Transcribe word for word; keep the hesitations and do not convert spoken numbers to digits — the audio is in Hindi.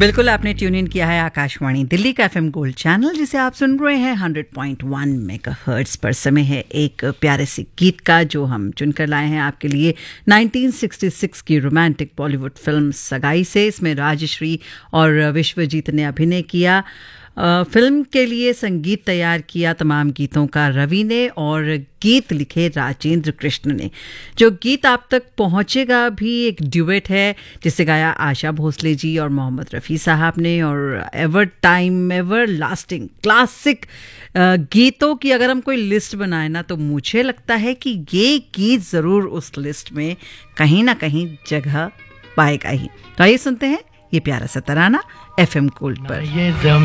बिल्कुल, आपने ट्यून इन किया है आकाशवाणी दिल्ली का एफएम गोल्ड चैनल, जिसे आप सुन रहे हैं हंड्रेड पॉइंट वन मेगाहर्ट्ज पर। समय है एक प्यारे से गीत का, जो हम चुनकर लाए हैं आपके लिए नाइनटीन सिक्सटी सिक्स की रोमांटिक बॉलीवुड फिल्म सगाई से। इसमें राजश्री और विश्वजीत ने अभिनय किया। आ, फिल्म के लिए संगीत तैयार किया तमाम गीतों का रवि ने, और गीत लिखे राजेंद्र कृष्ण ने। जो गीत आप तक पहुंचेगा भी एक ड्यूएट है, जिसे गाया आशा भोसले जी और मोहम्मद रफ़ी साहब ने। और ever time ever lasting classic गीतों की अगर हम कोई लिस्ट बनाए ना, तो मुझे लगता है कि ये गीत ज़रूर उस लिस्ट में कहीं ना कहीं जगह पाएगा ही। तो आइए सुनते हैं ये प्यारा सा तराना एफएम गोल्ड पर।